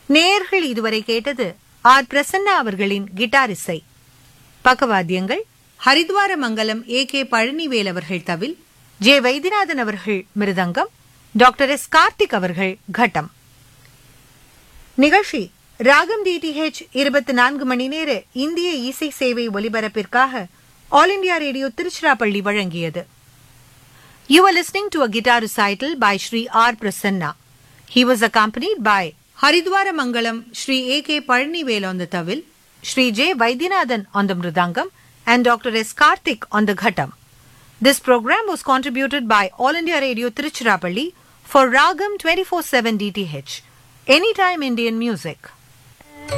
நேயர்கள் இதுவரை கேட்டது ஆர் பிரசன்னா அவர்களின் கிட்டார் இசை. பக்கவாத்தியங்கள் ஹரித்வார மங்கலம் A.K. பழனிவேல் அவர்கள் தவில், J. வைத்தியநாதன் அவர்கள் மிருதங்கம், டாக்டர் S. கார்த்திக் அவர்கள் கட்டம். நிகழ்ச்சி ராகம் DTH 24 மணி நேர இந்திய இசை சேவை ஒலிபரப்பிற்காக ஆல் இண்டியா ரேடியோ திருச்சிராப்பள்ளி வழங்கியது. You are listening to a guitar recital by Shri R. Prasanna. He was accompanied by Haridwara Mangalam Shri A.K. Palanivel on the tawil, Shri J. Vaidyanathan on the mridangam, and Dr. S. Karthik on the ghatam. This program was contributed by All India Radio Tiruchirappalli for Ragam 24/7 DTH, Anytime Indian Music.